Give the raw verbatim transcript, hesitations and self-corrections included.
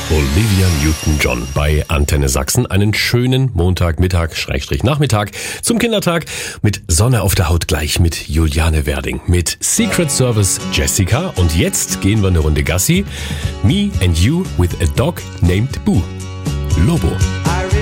Olivia Newton-John bei Antenne Sachsen. Einen schönen Montagmittag, Schrägstrich Nachmittag zum Kindertag mit Sonne auf der Haut gleich mit Juliane Werding, mit Secret Service Jessica. Und jetzt gehen wir eine Runde Gassi. Me and You with a Dog named Boo. Lobo.